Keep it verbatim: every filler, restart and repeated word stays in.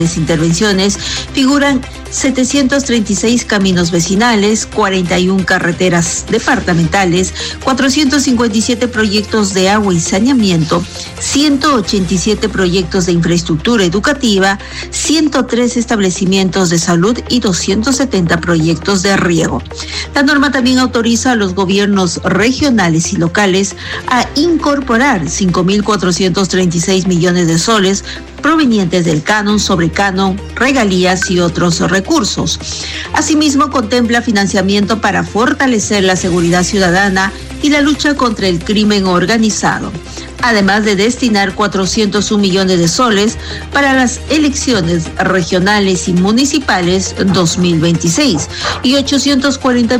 intervenciones figuran setecientos treinta y seis caminos vecinales, cuarenta y una carreteras departamentales, cuatrocientos cincuenta y siete proyectos de agua y saneamiento, ciento ochenta y siete proyectos de infraestructura educativa, ciento tres establecimientos de salud y doscientos setenta proyectos de riego. La norma también autoriza a los gobiernos regionales y locales a incorporar cinco mil cuatrocientos treinta y seis millones de soles provenientes del canon, sobrecanon, regalías y otros recursos. Asimismo, contempla financiamiento para fortalecer la seguridad ciudadana y la lucha contra el crimen organizado, además de destinar cuatrocientos un millones de soles para las elecciones regionales y municipales dos mil veintiséis y ochocientos cuarenta